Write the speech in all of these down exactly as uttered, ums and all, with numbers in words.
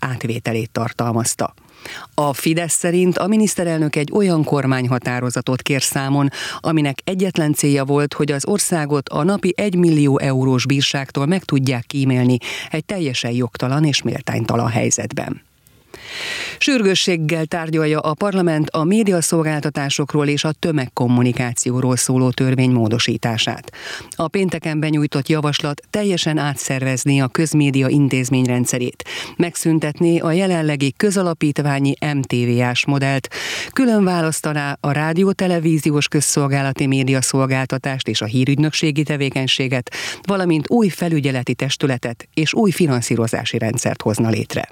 átvételét tartalmazta. A Fidesz szerint a miniszterelnök egy olyan kormányhatározatot kér számon, aminek egyetlen célja volt, hogy az országot a napi egymillió eurós bírságtól meg tudják kímélni egy teljesen jogtalan és méltánytalan helyzetben. Sürgősséggel tárgyalja a parlament a médiaszolgáltatásokról és a tömegkommunikációról szóló törvény módosítását. A pénteken benyújtott javaslat teljesen átszervezné a közmédia intézményrendszerét, megszüntetné a jelenlegi közalapítványi em té vé-ás modellt, külön választaná a rádió-televíziós közszolgálati médiaszolgáltatást és a hírügynökségi tevékenységet, valamint új felügyeleti testületet és új finanszírozási rendszert hozna létre.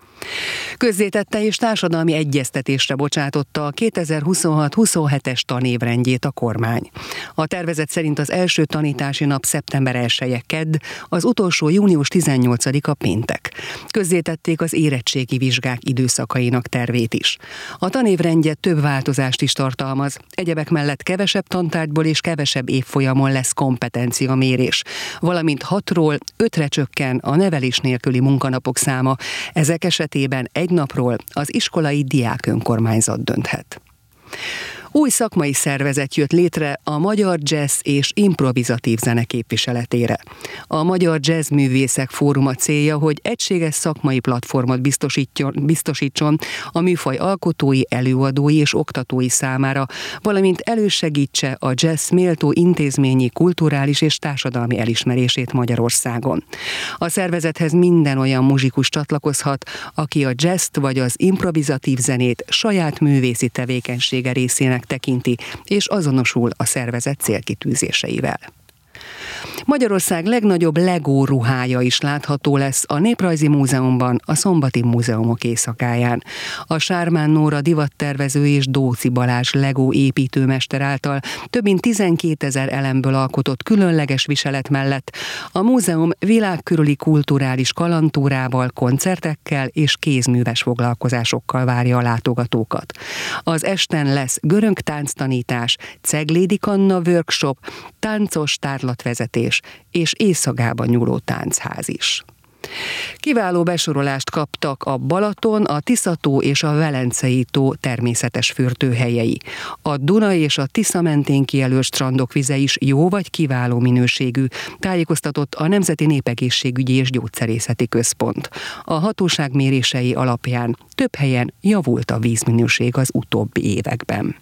Közzétette és társadalmi egyeztetésre bocsátotta a kétezer-huszonhat-huszonhetes tanévrendjét a kormány. A tervezet szerint az első tanítási nap szeptember elseje kedd, az utolsó június tizennyolcadika péntek. Közzétették az érettségi vizsgák időszakainak tervét is. A tanévrendje több változást is tartalmaz, egyebek mellett kevesebb tantárgyból és kevesebb évfolyamon lesz kompetenciamérés, valamint hatról ötre csökken a nevelés nélküli munkanapok száma, ezek esetében egy napról az iskolai diák önkormányzat dönthet. Új szakmai szervezet jött létre a Magyar Jazz és Improvizatív Zene képviseletére. A Magyar Jazz Művészek Fóruma célja, hogy egységes szakmai platformot biztosítson a műfaj alkotói, előadói és oktatói számára, valamint elősegítse a jazz méltó intézményi, kulturális és társadalmi elismerését Magyarországon. A szervezethez minden olyan muzsikus csatlakozhat, aki a jazzt vagy az improvizatív zenét saját művészi tevékenysége részének tekinti, és azonosul a szervezet célkitűzéseivel. Magyarország legnagyobb Lego ruhája is látható lesz a Néprajzi Múzeumban, a Szombati Múzeumok éjszakáján. A Sármán Nóra divattervező és Dóczy Balázs Lego építőmester által több mint tizenkétezer elemből alkotott különleges viselet mellett a múzeum világkörüli kulturális kalandtúrával, koncertekkel és kézműves foglalkozásokkal várja a látogatókat. Az esten lesz görög tánctanítás, Ceglédi Kanna workshop, táncos tárlatvezetés és éjszakában nyúló táncház is. Kiváló besorolást kaptak a Balaton, a Tisza-tó és a Velencei tó természetes fürdőhelyei. A Duna és a Tisza mentén kijelölt strandok vize is jó vagy kiváló minőségű, tájékoztatott a Nemzeti Népegészségügyi és Gyógyszerészeti Központ. A hatóság mérései alapján több helyen javult a vízminőség az utóbbi években.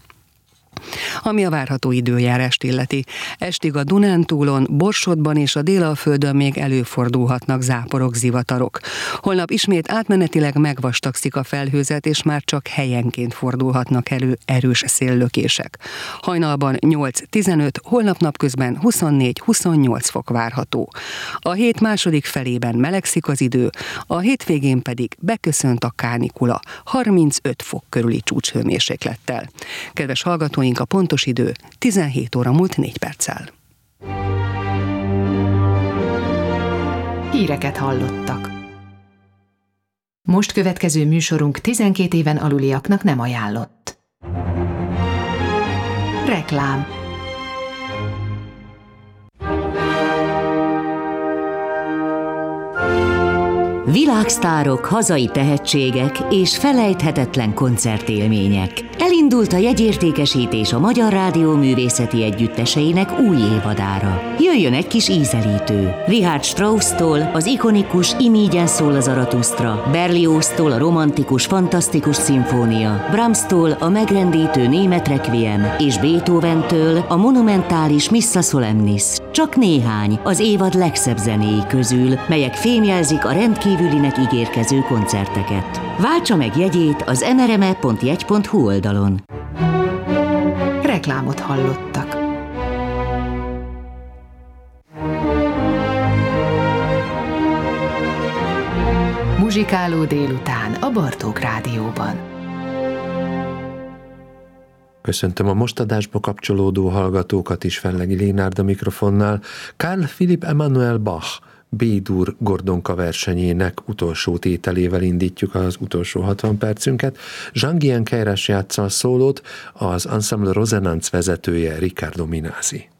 Ami a várható időjárást illeti, estig a Dunántúlon, Borsodban és a Délalföldön még előfordulhatnak záporok, zivatarok. Holnap ismét átmenetileg megvastagszik a felhőzet, és már csak helyenként fordulhatnak elő erős széllökések. Hajnalban nyolc-tizenöt, holnap napközben huszonnégy-huszonnyolc fok várható. A hét második felében melegszik az idő, a hétvégén pedig beköszönt a kánikula, harmincöt fok körüli csúcshőmérséklettel. Kedves hallgatóink, a pontos idő tizenhét óra múlt négy perccel. Híreket hallottak. Most következő műsorunk tizenkét éven aluliaknak nem ajánlott. Reklám. Világsztárok, hazai tehetségek és felejthetetlen koncertélmények. Elindult a jegyértékesítés a Magyar Rádió művészeti együtteseinek új évadára. Jöjjön egy kis ízelítő. Richard Strauss-tól az ikonikus Imígyen szól a Zaratusztra, Berlioz-tól a romantikus, fantasztikus szimfónia, Brahms-tól a megrendítő német requiem és Beethoven-től a monumentális Missa Solemnis. Csak néhány az évad legszebb zenéi közül, melyek fémjelzik a rendkívülinek ígérkező koncerteket. Váltsa meg jegyét az en er em e pont jegy pont hu oldalon. Reklámot hallottak. Muzsikáló délután a Bartók Rádióban. Köszöntöm a most adásba kapcsolódó hallgatókat is, Fellegi Lénárd a mikrofonnál. Carl Philipp Emanuel Bach B-dur Gordonka versenyének utolsó tételével indítjuk az utolsó hatvan percünket. Jean-Guyen Queyras játsza a szólót, az Ensemble Rosonance vezetője Riccardo Minasi.